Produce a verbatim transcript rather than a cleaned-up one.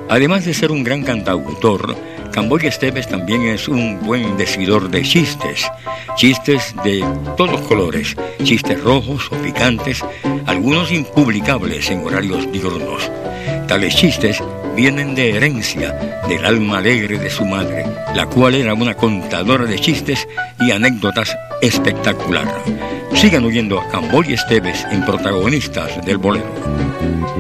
Además de ser un gran cantautor, Camboy Esteves también es un buen decidor de chistes, chistes de todos colores, chistes rojos o picantes, algunos impublicables en horarios diurnos. Tales chistes vienen de herencia del alma alegre de su madre, la cual era una contadora de chistes y anécdotas espectacular. Sigan oyendo a Camboy Esteves en Protagonistas del Bolero.